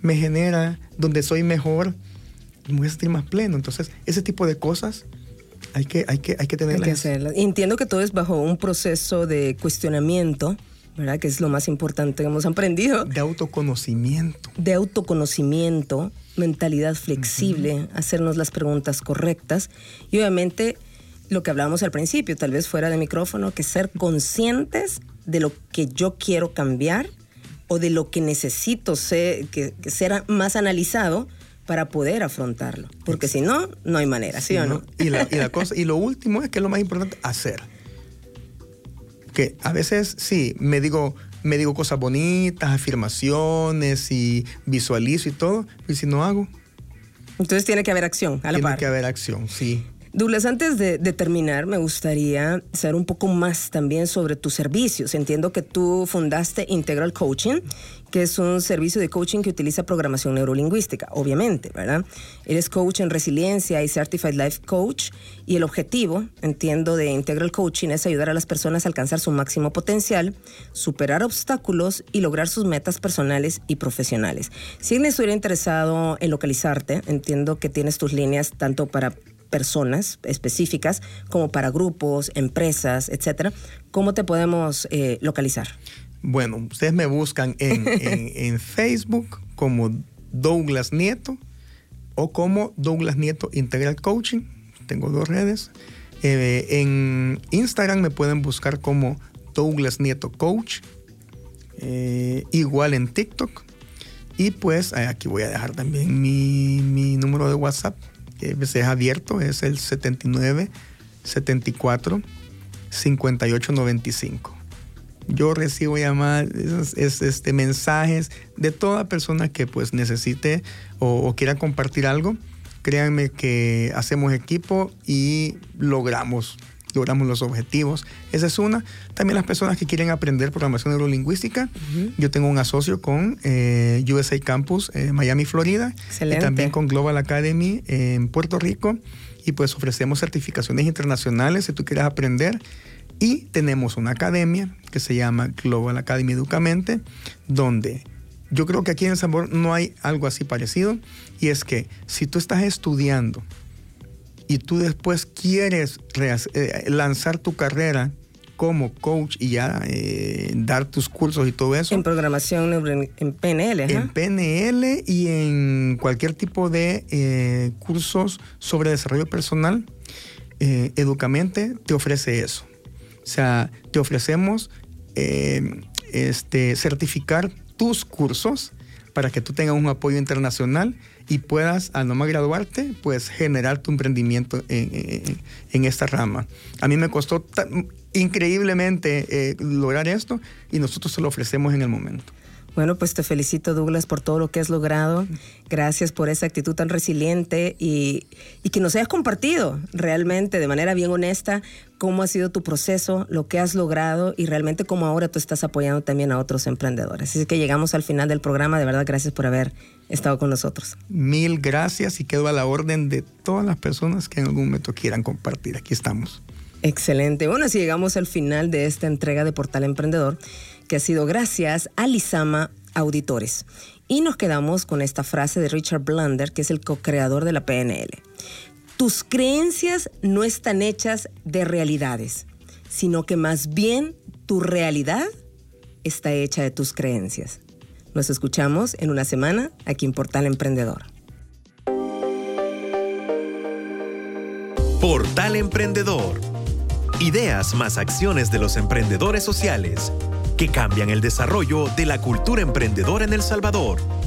me genera, donde soy mejor, me voy a sentir más pleno. Entonces, ese tipo de cosas hay que tenerlas. Hay que hacerlas. Entiendo que todo es bajo un proceso de cuestionamiento, ¿verdad? Que es lo más importante que hemos aprendido. De autoconocimiento. De autoconocimiento, mentalidad flexible, hacernos las preguntas correctas y obviamente lo que hablábamos al principio, tal vez fuera de micrófono, que ser conscientes de lo que yo quiero cambiar o de lo que necesito ser más analizado para poder afrontarlo. Porque si no, no hay manera, ¿sí o no? Y lo último es que es lo más importante, hacer. Que a veces sí, me digo cosas bonitas, afirmaciones y visualizo y todo, y si no hago. Entonces tiene que haber acción a la par. Tiene que haber acción, sí. Douglas, antes de terminar, me gustaría saber un poco más también sobre tus servicios. Entiendo que tú fundaste Integral Coaching, que es un servicio de coaching que utiliza programación neurolingüística, obviamente, ¿verdad? Eres coach en resiliencia y Certified Life Coach, y el objetivo, entiendo, de Integral Coaching es ayudar a las personas a alcanzar su máximo potencial, superar obstáculos y lograr sus metas personales y profesionales. Si alguien estuviera interesado en localizarte, entiendo que tienes tus líneas tanto para personas específicas como para grupos, empresas, etcétera. ¿Cómo te podemos localizar? Bueno, ustedes me buscan en Facebook como Douglas Nieto o como Douglas Nieto Integral Coaching. Tengo 2 redes. En Instagram me pueden buscar como Douglas Nieto Coach. Igual en TikTok. Y pues aquí voy a dejar también mi número de WhatsApp. Es abierto, es el 79 74 58 95. Yo recibo llamadas, mensajes de toda persona que pues necesite o quiera compartir algo. Créanme que hacemos equipo y logramos los objetivos. Esa es una. También las personas que quieren aprender programación neurolingüística. Yo tengo un asocio con USA Campus Miami, Florida. Excelente. Y también con Global Academy en Puerto Rico. Y pues ofrecemos certificaciones internacionales si tú quieres aprender. Y tenemos una academia que se llama Global Academy Educamente, donde yo creo que aquí en El Salvador no hay algo así parecido. Y es que si tú estás estudiando y tú después quieres lanzar tu carrera como coach y ya dar tus cursos y todo eso. En programación, en PNL. En PNL y en cualquier tipo de cursos sobre desarrollo personal, Educamente te ofrece eso. O sea, te ofrecemos certificar tus cursos para que tú tengas un apoyo internacional y puedas, al nomás graduarte, pues generar tu emprendimiento en esta rama. A mí me costó increíblemente lograr esto y nosotros se lo ofrecemos en el momento. Bueno, pues te felicito, Douglas, por todo lo que has logrado. Gracias por esa actitud tan resiliente y que nos hayas compartido realmente de manera bien honesta cómo ha sido tu proceso, lo que has logrado y realmente cómo ahora tú estás apoyando también a otros emprendedores. Así que llegamos al final del programa. De verdad, gracias por haber estado con nosotros. Mil gracias y quedo a la orden de todas las personas que en algún momento quieran compartir. Aquí estamos. Excelente. Bueno, así llegamos al final de esta entrega de Portal Emprendedor, que ha sido gracias a Lisama Auditores. Y nos quedamos con esta frase de Richard Blunder, que es el co-creador de la PNL. Tus creencias no están hechas de realidades, sino que más bien tu realidad está hecha de tus creencias. Nos escuchamos en una semana aquí en Portal Emprendedor. Portal Emprendedor. Ideas más acciones de los emprendedores sociales que cambian el desarrollo de la cultura emprendedora en El Salvador.